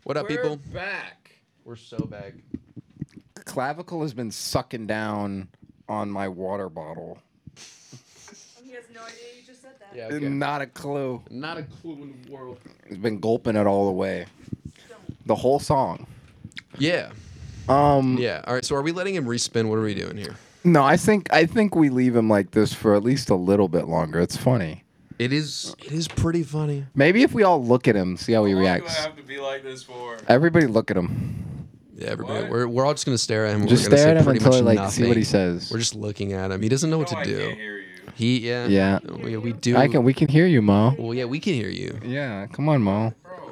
What up, people? Back. We're so back. Clavicle has been sucking down on my water bottle. He has no idea you just said that. Yeah, okay. Not a clue. Not a clue in the world. He's been gulping it all the way. The whole song. Yeah. Um. Yeah. All right. So are we letting him respin? What are we doing here? No, I think we leave him like this for at least a little bit longer. It's funny. It is pretty funny. Maybe if we all look at him, see how he How long do I reacts. have to be like this for? Everybody look at him. Yeah, everybody. What? We're all just gonna stare at him. Just we're gonna stare say at him pretty until much I like nothing. see what he says. We're just looking at him. He doesn't know what No, to I do. can't hear you. Yeah. We do. We can hear you, Mo. Well, yeah, we can hear you. Yeah, come on, Mo.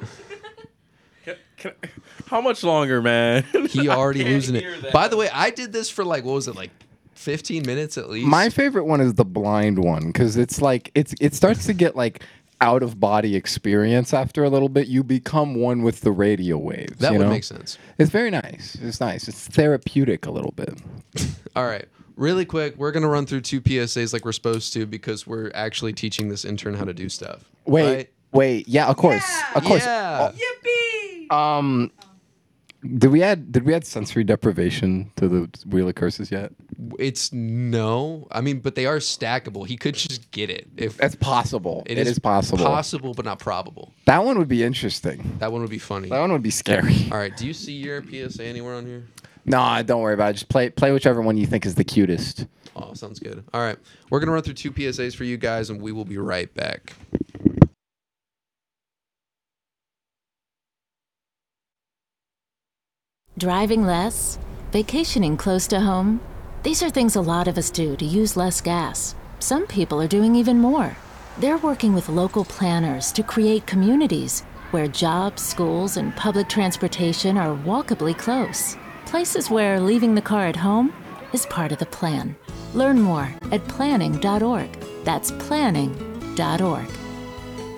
How much longer, man? He already can't losing hear it. that. By the way, I did this for like, what was it, like 15 minutes at least? My favorite one is the blind one because it's like it starts to get like out of body experience after a little bit. You become one with the radio waves. That you would know? make sense. It's very nice. It's nice. It's therapeutic a little bit. All right. Really quick, we're going to run through 2 PSAs like we're supposed to because we're actually teaching this intern how to do stuff. Right? Wait. Yeah, of course. Yeah. Of course. Yeah. Yippee! Did we add sensory deprivation to the Wheel of Curses yet? It's no. I mean, but they are stackable. He could just get it. If That's possible. It is possible. Possible, but not probable. That one would be interesting. That one would be funny. That one would be scary. All right. Do you see your PSA anywhere on here? No, don't worry about it. Just play whichever one you think is the cutest. Oh, sounds good. All right. We're going to run through 2 PSAs for you guys, and we will be right back. Driving less? Vacationing close to home? These are things a lot of us do to use less gas. Some people are doing even more. They're working with local planners to create communities where jobs, schools, and public transportation are walkably close. Places where leaving the car at home is part of the plan. Learn more at planning.org. That's planning.org.